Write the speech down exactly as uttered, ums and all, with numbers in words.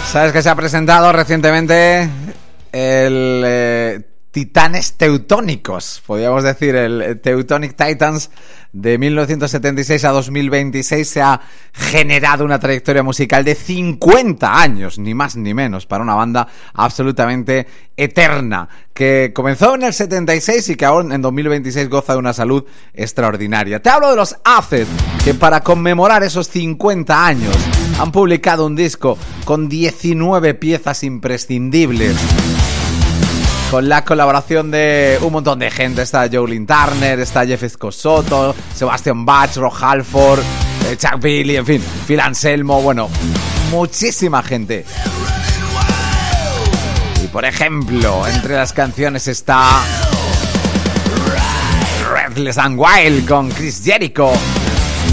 ¿Sabes que se ha presentado recientemente el eh, Titanes Teutónicos? Podríamos decir el Teutonic Titans de mil novecientos setenta y seis a dos mil veintiséis. Se ha generado una trayectoria musical de cincuenta años, ni más ni menos, para una banda absolutamente eterna, que comenzó en el setenta y seis y que ahora en dos mil veintiséis goza de una salud extraordinaria. Te hablo de los Acid, que para conmemorar esos cincuenta años han publicado un disco con diecinueve piezas imprescindibles, con la colaboración de un montón de gente. Está Jolene Turner, está Jeff Scott, Sebastian Bach, Rob Halford, eh, Chuck Billy, en fin, Phil Anselmo, bueno, muchísima gente. Y por ejemplo, entre las canciones está Reckless and Wild con Chris Jericho,